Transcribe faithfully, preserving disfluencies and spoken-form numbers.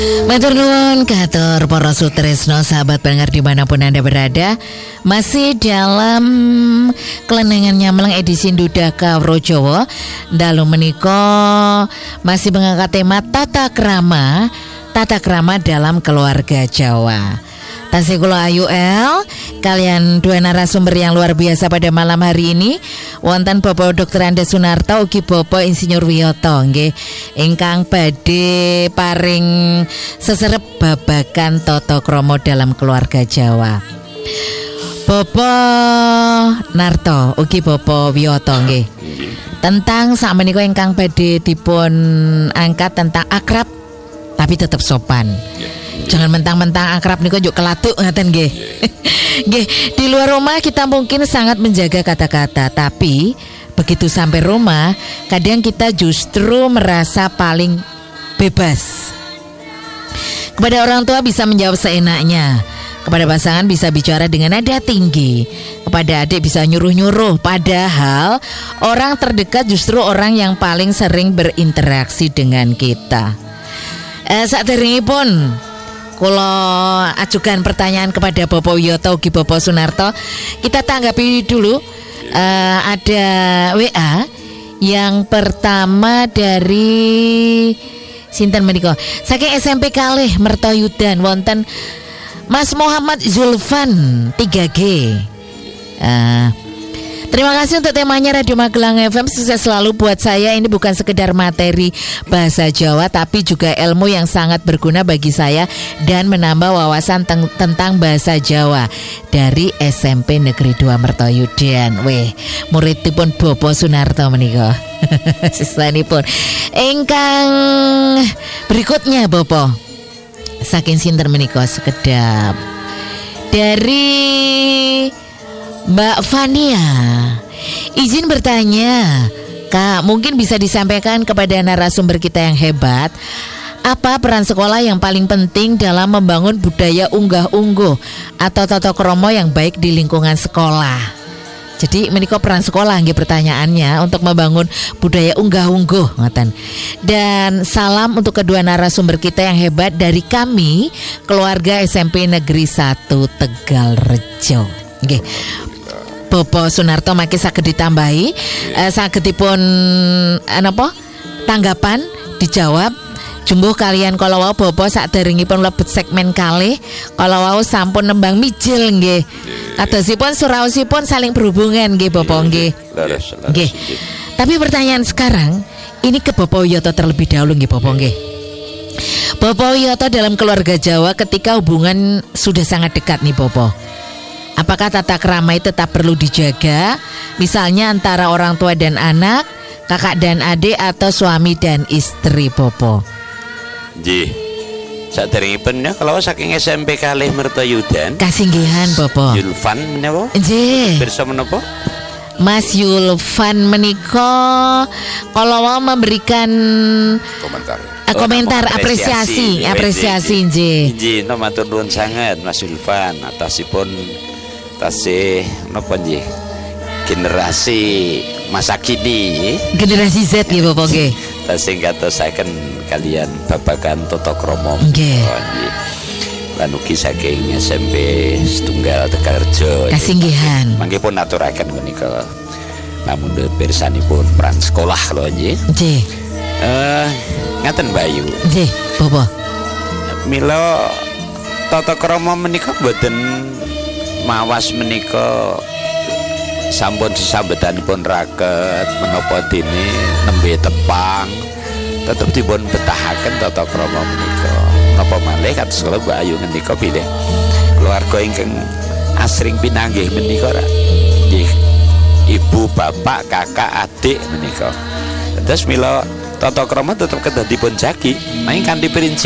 Matur nuwun katur para sutresno sahabat pendengar dimanapun Anda berada. Masih dalam kelenengan nyamleng edisi Duda Kawruh Jawa. Dalu menika masih mengangkat tema tata krama, tata krama dalam keluarga Jawa. Tasih kula Ayu El kalian dua narasumber yang luar biasa pada malam hari ini. Wonten Bapak Doktor Andes Sunarto ugi Bapak Insinyur Wiyoto nggih ingkang badhe paring seserep babagan tata krama dalam keluarga Jawa. Bapak Narto ugi Bapak Wiyoto nggih. Tentang sakmenika ingkang badhe dipun angkat tentang akrab tapi tetap sopan. Jangan mentang-mentang akrab niku njuk kelatuk ngaten nggih. Nggih, di luar rumah kita mungkin sangat menjaga kata-kata, tapi begitu sampai rumah kadang kita justru merasa paling bebas. Kepada orang tua bisa menjawab seenaknya, kepada pasangan bisa bicara dengan nada tinggi, kepada adik bisa nyuruh-nyuruh, padahal orang terdekat justru orang yang paling sering berinteraksi dengan kita. Eh, saderengipun kula ajukan pertanyaan kepada Bapak Wiyoto ugi Bapak Sunarto. Kita tanggapi dulu. uh, Ada W A. Yang pertama dari sinten menika saking S M P kalih Mertoyudan wonten Mas Muhammad Zulfan tiga G. uh, Terima kasih untuk temanya Radio Magelang F M. Sukses selalu buat saya. Ini bukan sekedar materi bahasa Jawa, tapi juga ilmu yang sangat berguna bagi saya dan menambah wawasan teng- tentang bahasa Jawa dari S M P Negeri dua Mertoyudan. Weh, muridipun Bapak Sunarto menika. Siswanipun. Ingkang berikutnya Bapak. Saking sinten menika sekedap. Dari Mbak Fania, izin bertanya, Kak, mungkin bisa disampaikan kepada narasumber kita yang hebat, apa peran sekolah yang paling penting dalam membangun budaya unggah-ungguh atau tata krama yang baik di lingkungan sekolah? Jadi menika peran sekolah nggih pertanyaannya untuk membangun budaya unggah-ungguh ngoten. Dan salam untuk kedua narasumber kita yang hebat dari kami keluarga S M P Negeri satu Tegalrejo. Nggih. Bapak Sunarto maki saged ditambahi, eh, sagedipun napa tanggapan dijawab jumbuh kalian kalau wau Bapak saderengipun mlebet segmen kalih kalau wau sampun nembang mijil nggih. Kadosipun suraosipun saling berhubungan nggih Bapak nggih. Nggih. Tapi pertanyaan sekarang ini ke Bapak Wiyoto terlebih dahulu nggih Bapak nggih. Bapak Wiyoto dalam keluarga Jawa ketika hubungan sudah sangat dekat nih Bapak, apakah tata krama itu tetap perlu dijaga? Misalnya antara orang tua dan anak, kakak dan adik, atau suami dan istri, Popo? Nggih. Saderengipun ya kalau saking S M P kalih Mertoyudan. Kasinggihan, Popo. Yulfan menapa? Nggih. Pirsa menapa? Mas Yulfan menika kalau mau memberikan komentar. Uh, komentar oh, apresiasi, apresiasi nggih. Nggih, no matur nuwun sanget Mas Yulfan atasipun tasih napa nggih generasi masa kini, generasi Z nggih Bapak nggih. Tasih ngatosaken kalian babagan tata krama nggih. Lan ugi saking S M P setunggal Tegalrejo. Kasinggihan. Mangke pun aturaken menika pamundur pirsanipun peran sekolah lho nggih. Nggih. Eh ngaten Bayu. Nggih, Bapak. Mila tata krama menika boten mawas menika sampun sesambetanipun raket menapa dene nembe tepang tetep dipun betahaken tata krama menika. Napa malih kados kula Mbak Ayu ngendika bilih keluarga ingkang asring pinanggih menika ra nggih ibu, bapak, kakak, adik menika. Terus mila tata krama tetep kedah dipun jagi nanging kanthi prinsip